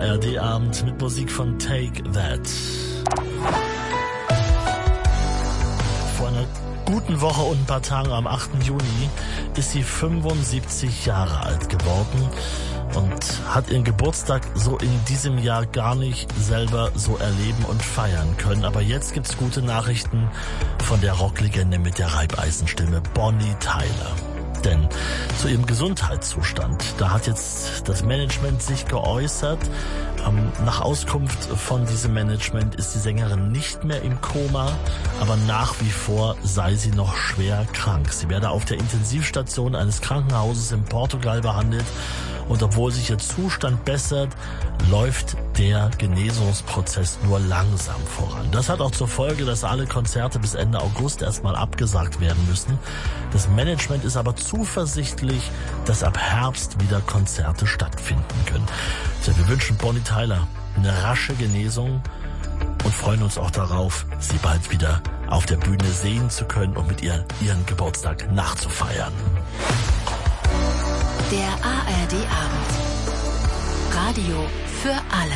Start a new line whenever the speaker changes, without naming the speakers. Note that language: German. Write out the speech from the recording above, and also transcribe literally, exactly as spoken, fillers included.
R D-Abend mit Musik von Take That. Vor einer guten Woche und ein paar Tagen, am achten Juni, ist sie fünfundsiebzig Jahre alt geworden und hat ihren Geburtstag so in diesem Jahr gar nicht selber so erleben und feiern können. Aber jetzt gibt's gute Nachrichten von der Rocklegende mit der Reibeisenstimme Bonnie Tyler. Denn zu ihrem Gesundheitszustand, da hat jetzt das Management sich geäußert. Ähm, nach Auskunft von diesem Management ist die Sängerin nicht mehr im Koma, aber nach wie vor sei sie noch schwer krank. Sie werde auf der Intensivstation eines Krankenhauses in Portugal behandelt und obwohl sich ihr Zustand bessert, läuft der Genesungsprozess nur langsam voran. Das hat auch zur Folge, dass alle Konzerte bis Ende August erstmal abgesagt werden müssen. Das Management ist aber zuversichtlich, dass ab Herbst wieder Konzerte stattfinden können. Tja, wir wünschen Bonnie Tyler eine rasche Genesung und freuen uns auch darauf, sie bald wieder auf der Bühne sehen zu können und mit ihr ihren Geburtstag nachzufeiern.
Der A R D-Abend. Radio für alle.